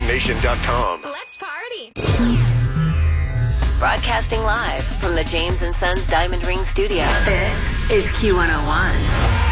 Nation.com. Let's party. Broadcasting live from the James and Sons Diamond Ring Studio. This is Q101.